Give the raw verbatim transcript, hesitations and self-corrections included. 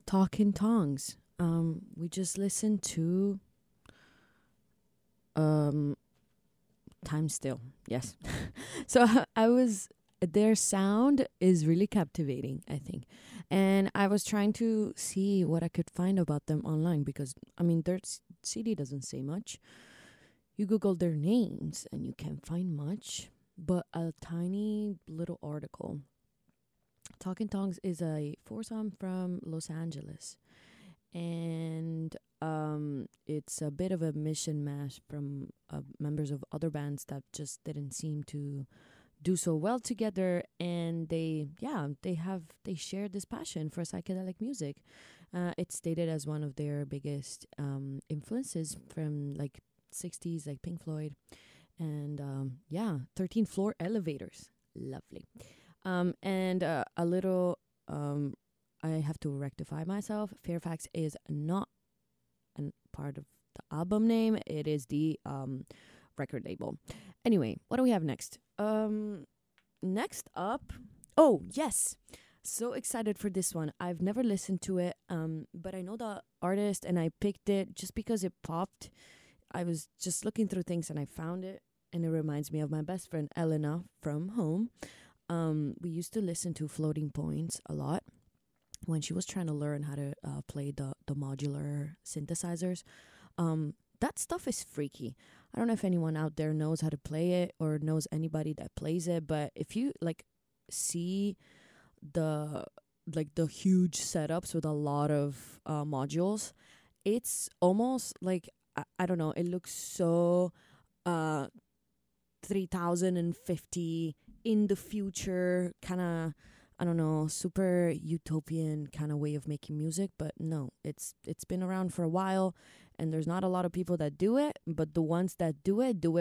Talking Tongues. Um, we just listened to um, Time Still. Yes. so I was, their sound is really captivating, I think. And I was trying to see what I could find about them online because, I mean, their s- C D doesn't say much. You Google their names and you can't find much, but a tiny little article. Talking Tongues is a foursome from Los Angeles, and um, it's a bit of a mission mash from uh, members of other bands that just didn't seem to do so well together. And they, yeah, they have they share this passion for psychedelic music. Uh, it's stated as one of their biggest um, influences from like sixties, like Pink Floyd, and um, yeah, thirteen floor elevators. Lovely. Um, and uh, a little, um, I have to rectify myself. Fairfax is not a part of the album name. It is the um, record label. Anyway, what do we have next? Um, next up, oh yes, so excited for this one. I've never listened to it, um, but I know the artist, and I picked it just because it popped. I was just looking through things and I found it, and it reminds me of my best friend Elena from home. Um, we used to listen to Floating Points a lot when she was trying to learn how to uh, play the, the modular synthesizers. Um, that stuff is freaky. I don't know if anyone out there knows how to play it or knows anybody that plays it, but if you like see the like the huge setups with a lot of uh, modules, it's almost like I, I don't know. It looks so uh three thousand fifty in the future, kind of, I don't know, super utopian kind of way of making music. But no, it's it's been around for a while, and there's not a lot of people that do it, but the ones that do it do